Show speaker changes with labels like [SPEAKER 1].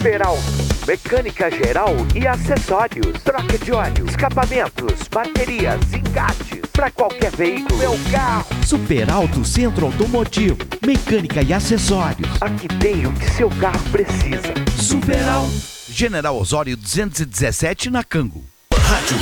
[SPEAKER 1] Super Alto, mecânica geral e acessórios, troca de óleo, escapamentos, baterias, engates, para qualquer veículo é o carro.
[SPEAKER 2] Super Alto Centro Automotivo, mecânica e acessórios.
[SPEAKER 1] Aqui tem o que seu carro precisa.
[SPEAKER 2] Super Alto. General Osório 217 na Cango.
[SPEAKER 3] Rádio